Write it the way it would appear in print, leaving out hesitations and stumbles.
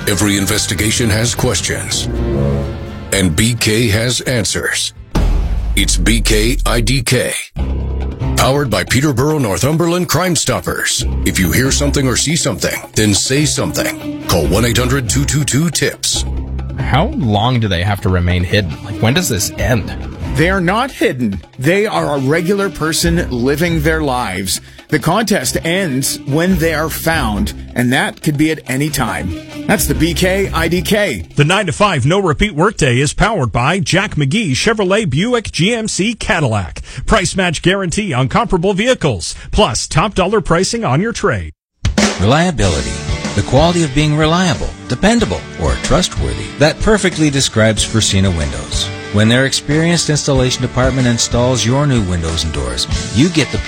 Every investigation has questions, and BK has answers. It's BK IDK. Powered by Peterborough Northumberland Crime Stoppers. If you hear something or see something, then say something. Call 1-800-222-TIPS. How long do they have to remain hidden? Like, when does this end? They are not hidden. They are a regular person living their lives. The contest ends when they are found, and that could be at any time. That's the BK IDK. The 9 to 5 no repeat workday is powered by Jack McGee Chevrolet Buick GMC Cadillac. Price match guarantee on comparable vehicles, plus top dollar pricing on your trade. Reliability. The quality of being reliable, dependable, or trustworthy. That perfectly describes Fresina Windows. When their experienced installation department installs your new windows and doors, you get the